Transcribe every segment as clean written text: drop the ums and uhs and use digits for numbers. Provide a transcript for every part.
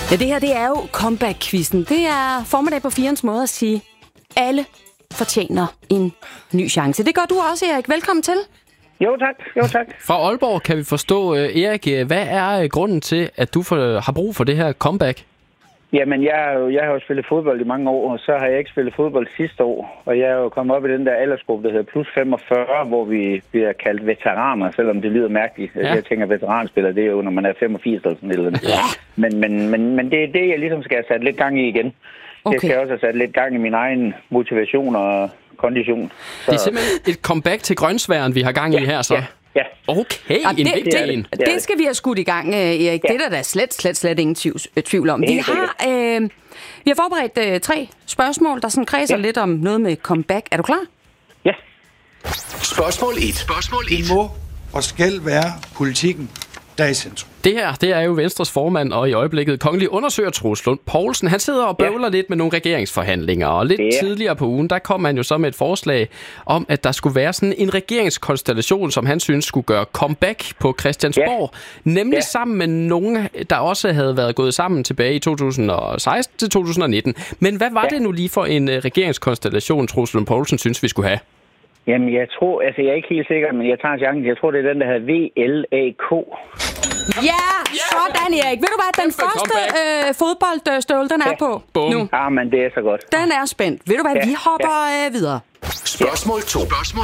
Ja, det her, det er jo comeback-quizzen. Det er formiddag på 4'ens måde at sige, alle fortjener en ny chance. Det gør du også, Erik. Velkommen til. Jo, tak. Fra Aalborg kan vi forstå, Erik, hvad er grunden til, at du har brug for det her comeback? Jamen, jeg har jo spillet fodbold i mange år, og så har jeg ikke spillet fodbold sidste år. Og jeg er jo kommet op i den der aldersgruppe, der hedder plus 45, hvor vi bliver kaldt veteraner, selvom det lyder mærkeligt. Ja. Jeg tænker, veteranspiller, det er jo, når man er 85 eller sådan noget. Ja. Men det er det, jeg ligesom skal have sat lidt gang i igen. Okay. Jeg skal også have sat lidt gang i min egen motivation og kondition. Så... Det er simpelthen et comeback til grønsværen, vi har gang i her, så? Ja. Okay, en vigtig en. Det skal vi have skudt i gang, Erik. Ja. Det er der slet ingen tvivl om. Vi har forberedt 3 spørgsmål, der sådan kredser lidt om noget med comeback. Er du klar? Ja. Spørgsmål 1. Det må og skal være politikken, der er i centrum. Det her, det er jo Venstres formand og i øjeblikket kongelig undersøger Troels Lund Poulsen. Han sidder og bøvler lidt med nogle regeringsforhandlinger, og lidt tidligere på ugen, der kom han jo så med et forslag om, at der skulle være sådan en regeringskonstellation, som han synes skulle gøre comeback på Christiansborg. Nemlig sammen med nogen, der også havde været gået sammen tilbage i 2016 til 2019. Men hvad var det nu lige for en regeringskonstellation, Troels Lund Poulsen synes, vi skulle have? Jamen, jeg tror, jeg er ikke helt sikker, men jeg tager chancen. Jeg tror, det er den, der hedder VLAK. Ja, sådan, Erik. Ved du hvad, den første fodboldstøvle, den er på nu. Ah, men det er så godt. Den er spændt. Ved du hvad, vi hopper videre. Spørgsmål 2.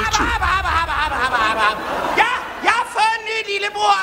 Ja, jeg har fundet en ny lillebror.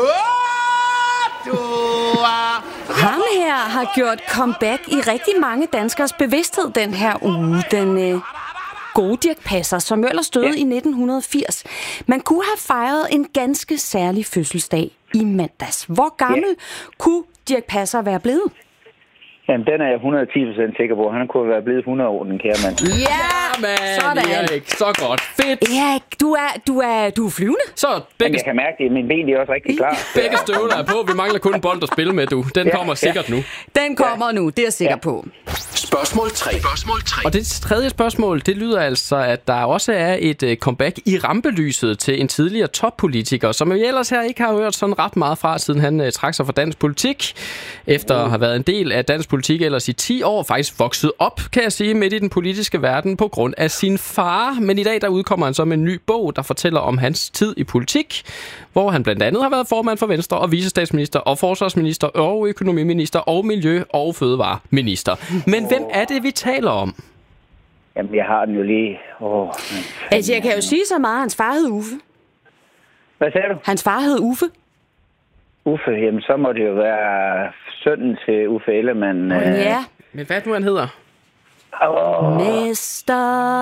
Ham her har gjort comeback i rigtig mange danskers bevidsthed den her uge. Den gode Dirch Passer, som jo ellers døde i 1980. Man kunne have fejret en ganske særlig fødselsdag i mandags. Hvor gammel kunne Dirch Passer være blevet? Jamen, den er jeg 110% sikker på. Han kunne være blevet 100 år, den kære mand. Sådan. Erik, så godt. Fedt. Erik, du er flyvende. Så jeg kan mærke det. Min ben er også rigtig klar. Begge støvler er på. Vi mangler kun en bold at spille med, du. Den kommer sikkert nu. Den kommer nu, det er jeg sikker på. Spørgsmål 3. Og det tredje spørgsmål, det lyder altså, at der også er et comeback i rampelyset til en tidligere toppolitiker, som vi ellers her ikke har hørt sådan ret meget fra, siden han trak sig fra dansk politik. Efter at have været en del af dansk politik ellers i 10 år, faktisk vokset op, kan jeg sige, midt i den politiske verden på grund af sin far. Men i dag, der udkommer han så med en ny bog, der fortæller om hans tid i politik, hvor han blandt andet har været formand for Venstre og vicestatsminister og forsvarsminister og økonomiminister og miljø- og fødevareminister. Men hvem er det, vi taler om? Jamen, jeg har den jo lige. Altså, jeg kan jo sige så meget, hans far hed Uffe. Hvad sagde du? Hans far hed Uffe. Uffe, jamen så må det jo være sønnen til Uffe Ellemann. Ja. Men hvad nu han hedder? Mester.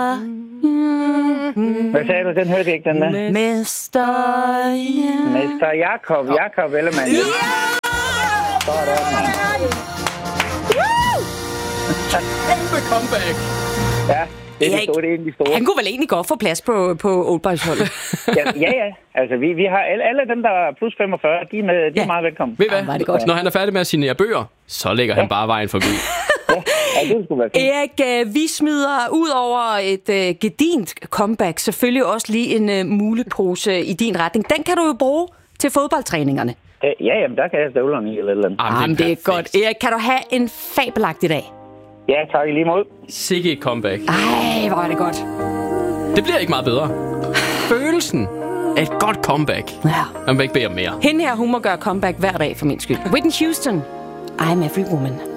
Hvad sagde du? Den hørte jeg ikke, den der. Mester. Mester Jakob Ellemann. Ja! Sådan, mand. Kæmpe comeback. Ja. Det er de store. Han kunne vel egentlig godt få plads på Old Boys-holdet. ja. Altså, vi har alle dem, der er plus 45, de er meget velkommen. Ved hvad? Det godt. Når han er færdig med at signere bøger, så lægger han bare vejen forbi. Det skulle være fint. Erik, vi smider ud over et gedint comeback selvfølgelig også lige en mulepose i din retning. Den kan du jo bruge til fodboldtræningerne. Jamen, der kan jeg støvlerne i eller andet. Jamen, det er godt. Erik, kan du have en fabelagtig dag? Ja, tak i lige måde. Sikke et comeback. Ej, hvor er det godt. Det bliver ikke meget bedre. Følelsen af et godt comeback. Ja. Man vil ikke bede om mere. Hende her, hun må gøre comeback hver dag for min skyld. Whitney Houston, I'm Every Woman.